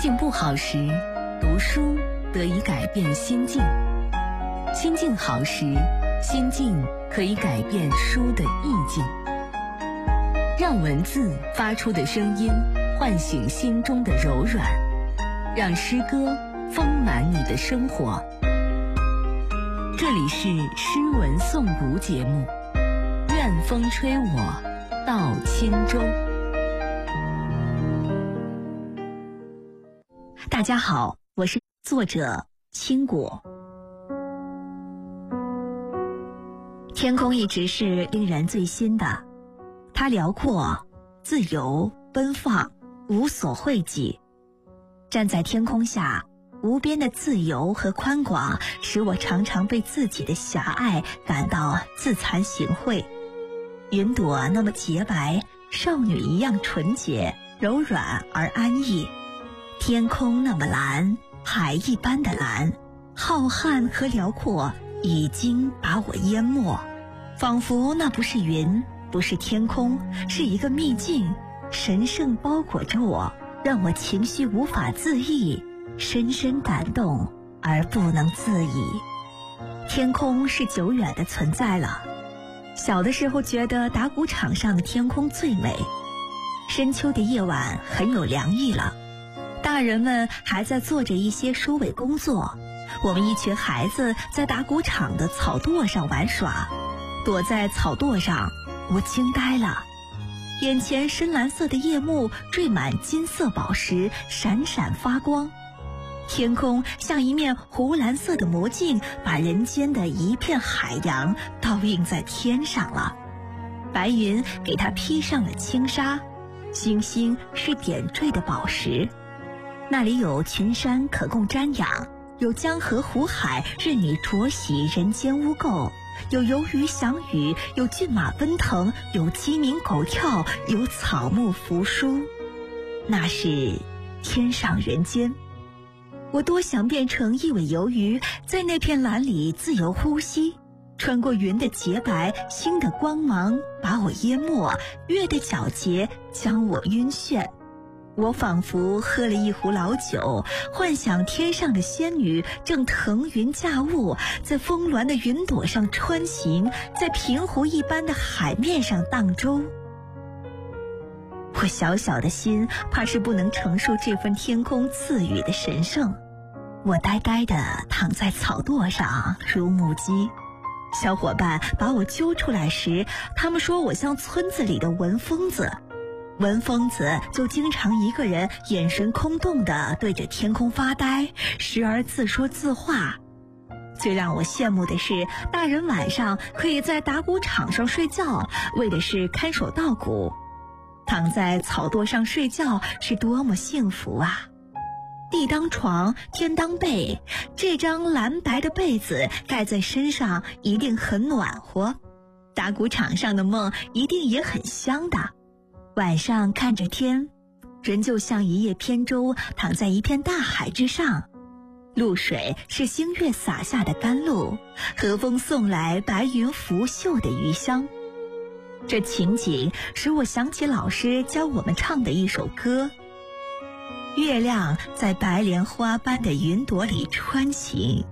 境不好时，读书得以改变心境；心境好时，心境可以改变书的意境。让文字发出的声音唤醒心中的柔软，让诗歌丰满你的生活。这里是诗文诵读节目，愿风吹我到轻舟。 大家好，我是作者青果。天空一直是令人醉心的，它辽阔、自由、奔放，无所讳及。站在天空下，无边的自由和宽广使我常常被自己的狭隘感到自惭形秽。云朵那么洁白，少女一样纯洁、柔软而安逸。天空那么蓝，海一般的蓝，浩瀚和辽阔已经把我淹没，仿佛那不是云，不是天空，是一个秘境，神圣包裹着我，让我情绪无法自抑，深深感动而不能自已。天空是久远的存在了，小的时候觉得打谷场上的天空最美，深秋的夜晚很有凉意了，大人们还在做着一些收尾工作，我们一群孩子在打谷场的草垛上玩耍。躲在草垛上，我惊呆了，眼前深蓝色的夜幕缀满金色宝石，闪闪发光。天空像一面湖蓝色的魔镜，把人间的一片海洋倒映在天上了。白云给它披上了轻纱，星星是点缀的宝石。那里有群山可供瞻仰，有江河湖海任你濯洗人间污垢，有游鱼翔雨，有骏马奔腾，有鸡鸣狗跳，有草木扶疏。那是天上人间。我多想变成一尾游鱼，在那片蓝里自由呼吸，穿过云的洁白，星的光芒把我淹没，月的皎洁将我晕眩。我仿佛喝了一壶老酒，幻想天上的仙女正腾云驾雾，在峰峦的云朵上穿行，在平湖一般的海面上荡舟。我小小的心怕是不能承受这份天空赐予的神圣。我呆呆地躺在草垛上如木鸡。小伙伴把我揪出来时，他们说我像村子里的文疯子。文疯子就经常一个人眼神空洞地对着天空发呆，时而自说自话。最让我羡慕的是，大人晚上可以在打谷场上睡觉，为的是看守稻谷。躺在草垛上睡觉是多么幸福啊！地当床，天当被，这张蓝白的被子盖在身上一定很暖和，打谷场上的梦一定也很香的。晚上看着天，人就像一叶扁舟躺在一片大海之上，露水是星月洒下的甘露，和风送来白云拂袖的余香。这情景使我想起老师教我们唱的一首歌，月亮在白莲花般的云朵里穿行，